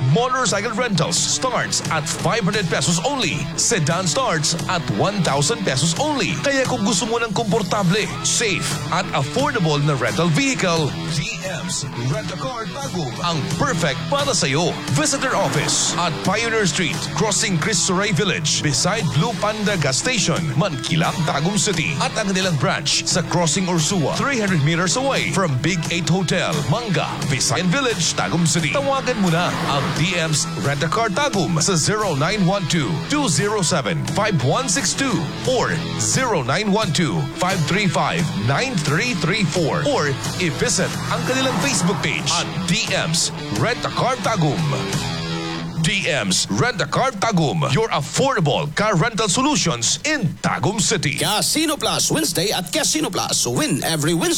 Motorcycle rentals starts at 500 pesos only. Sedan starts at 1,000 pesos only. Kaya kung gusto mo ng komportable, safe at affordable na rental vehicle, DM's Rent-A-Car Tagum ang perfect para sa'yo. Visit their office at Pioneer Street, crossing Cristo Rey Village, beside Blue Panda Gas Station, Mankilang, Tagum City. At ang kanilang branch sa Crossing Ursua, 300 meters away from Big 8 Hotel, Manga, Visayan Village, Tagum City. Tawagan mo na ang DM's Rent-A-Car Tagum sa 0912-207-5162 or 0912-535-9334 or i-visit ang kanilang Facebook page at DM's Rent-A-Car Tagum. DM's Rent-A-Car Tagum, your affordable car rental solutions in Tagum City. Casino Plus Wednesday at Casino Plus. Win every Wednesday.